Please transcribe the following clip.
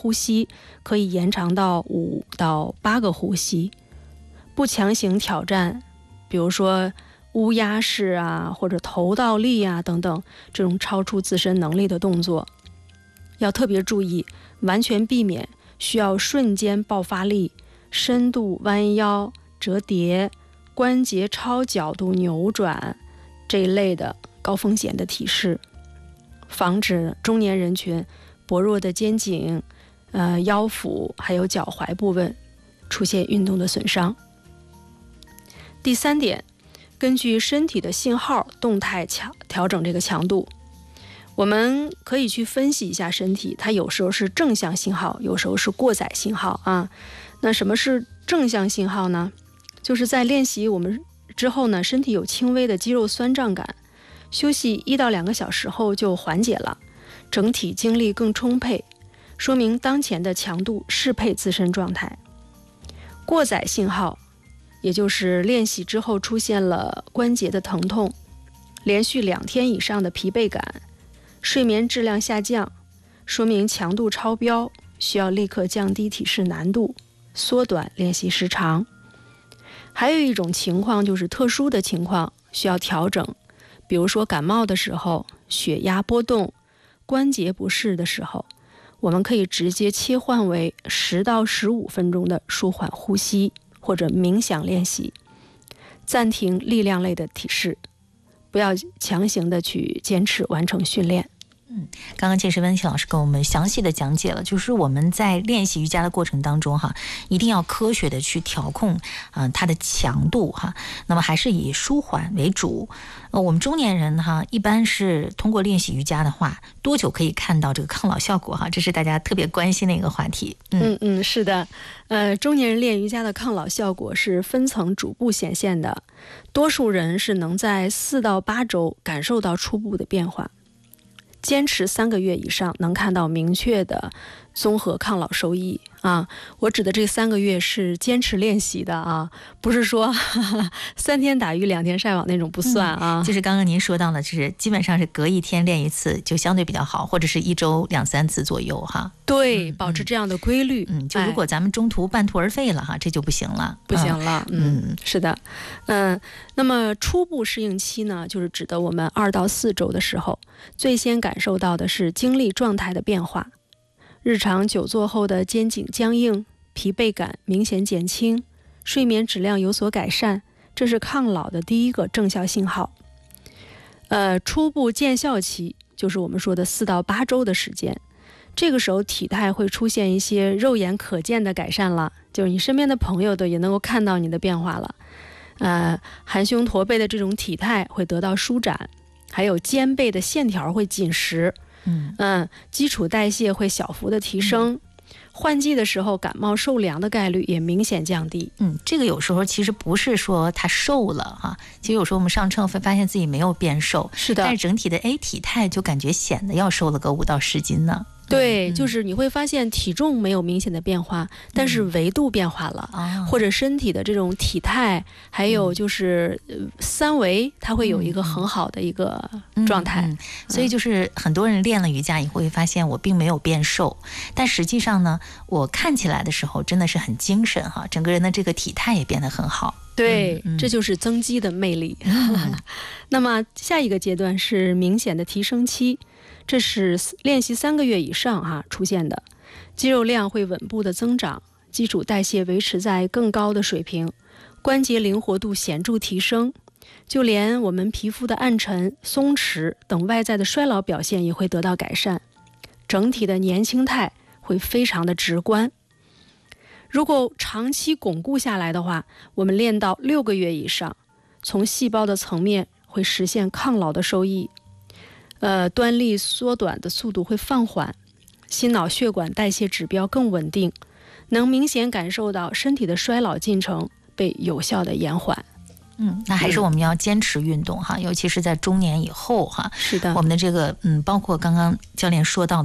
呼吸可以延长到5到8个呼吸，不强行挑战，比如说乌鸦式啊，或者头倒立啊等等这种超出自身能力的动作。要特别注意，完全避免需要瞬间爆发力、深度弯腰、折叠、关节超角度扭转这一类的高风险的体式，防止中年人群薄弱的肩颈、腰腹还有脚踝部位出现运动的损伤。第3点，根据身体的信号动态调整这个强度。我们可以去分析一下身体，它有时候是正向信号，有时候是过载信号啊。那什么是正向信号呢？就是在练习我们之后呢，身体有轻微的肌肉酸胀感，休息1到2个小时后就缓解了，整体精力更充沛，说明当前的强度适配自身状态。过载信号，也就是练习之后出现了关节的疼痛，连续2天以上的疲惫感，睡眠质量下降，说明强度超标，需要立刻降低体式难度，缩短练习时长。还有一种情况就是特殊的情况需要调整，比如说感冒的时候、血压波动、关节不适的时候，我们可以直接切换为10到15分钟的舒缓呼吸或者冥想练习，暂停力量类的体式，不要强行的去坚持完成训练。 刚刚健身温馨老师跟我们详细的讲解了，就是我们在练习瑜伽的过程当中一定要科学的去调控它的强度那么还是以舒缓为主。我们中年人一般是通过练习瑜伽的话，多久可以看到这个抗老效果这是大家特别关心的一个话题。 是的，中年人练瑜伽的抗老效果是分层逐步显现的，多数人是能在4到8周感受到初步的变化。坚持3个月以上，能看到明确的综合抗老收益我指的这3个月是坚持练习的不是说3天打鱼2天晒网那种不算就是刚刚您说到了，就是基本上是隔1天练1次就相对比较好，或者是1周2-3次左右对，保持这样的规律。 就如果咱们中途半途而废了这就不行了， 是的。那么初步适应期呢，就是指的我们2到4周的时候，最先感受到的是精力状态的变化，日常久坐后的肩颈僵硬、疲惫感明显减轻，睡眠质量有所改善，这是抗老的第一个正效信号。初步见效期就是我们说的4到8周的时间，这个时候体态会出现一些肉眼可见的改善了，就是你身边的朋友都也能够看到你的变化了。含胸驼背的这种体态会得到舒展，还有肩背的线条会紧实，基础代谢会小幅的提升，换季的时候感冒受凉的概率也明显降低。 这个有时候其实不是说他瘦了其实有时候我们上秤会发现自己没有变瘦， 是的， 但是整体的体态就感觉显得要瘦了个5到10斤呢。 对，就是你会发现体重没有明显的变化，但是维度变化了，或者身体的这种体态，还有就是3维，它会有一个很好的一个状态。 所以就是很多人练了瑜伽以后会发现我并没有变瘦，但实际上呢，我看起来的时候真的是很精神整个人的这个体态也变得很好。 对，这就是增肌的魅力。那么下一个阶段是明显的提升期，这是练习3个月以上出现的，肌肉量会稳步的增长，基础代谢维持在更高的水平，关节灵活度显著提升，就连我们皮肤的暗沉、松弛等外在的衰老表现也会得到改善，整体的年轻态会非常的直观。如果长期巩固下来的话，我们练到6个月以上，从细胞的层面会实现抗老的收益，端粒缩短的速度会放缓，心脑血管代谢指标更稳定，能明显感受到身体的衰老进程被有效的延缓。 那还是我们要坚持运动尤其是在中年以后是的， 我们的这个包括刚刚教练说到的